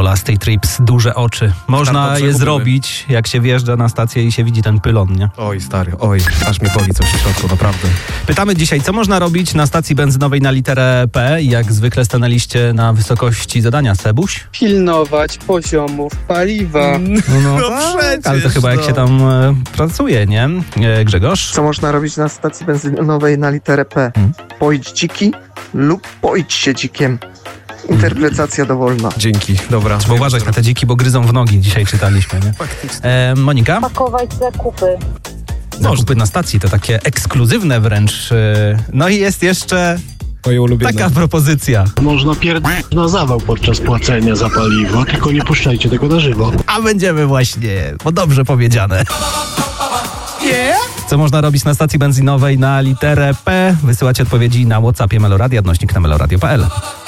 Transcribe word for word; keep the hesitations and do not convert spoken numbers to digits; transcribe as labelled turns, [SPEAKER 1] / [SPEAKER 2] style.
[SPEAKER 1] Lola, State Trips, duże oczy. Można je zrobić, jak się wjeżdża na stację i się widzi ten pylon, nie?
[SPEAKER 2] Oj, stary, oj, aż mnie boli coś w środku, naprawdę.
[SPEAKER 1] Pytamy dzisiaj, co można robić na stacji benzynowej na literę P? Jak zwykle stanęliście na wysokości zadania, Sebuś?
[SPEAKER 3] Pilnować poziomów paliwa.
[SPEAKER 1] No, no,
[SPEAKER 2] No
[SPEAKER 1] tak,
[SPEAKER 2] przecież,
[SPEAKER 1] ale to chyba jak
[SPEAKER 2] no.
[SPEAKER 1] się tam e, pracuje, nie? E, Grzegorz?
[SPEAKER 4] Co można robić na stacji benzynowej na literę P?
[SPEAKER 1] Hmm.
[SPEAKER 4] Pojdź dziki lub pojdź się dzikiem. Interpretacja dowolna.
[SPEAKER 2] Dzięki, dobra.
[SPEAKER 1] Trzeba uważać na te dziki, bo gryzą w nogi, dzisiaj czytaliśmy, nie?
[SPEAKER 2] Faktycznie.
[SPEAKER 1] E, Monika?
[SPEAKER 5] Pakować zakupy.
[SPEAKER 1] Zakupy na stacji to takie ekskluzywne wręcz. e, No i jest jeszcze
[SPEAKER 2] Moje ulubione.
[SPEAKER 1] taka propozycja.
[SPEAKER 6] Można pierdolić na zawał podczas płacenia za paliwo, tylko nie puszczajcie tego na żywo.
[SPEAKER 1] A będziemy właśnie, bo dobrze powiedziane. Co można robić na stacji benzynowej na literę P? Wysyłacie odpowiedzi na WhatsAppie Meloradia, odnośnik na meloradio kropka p l.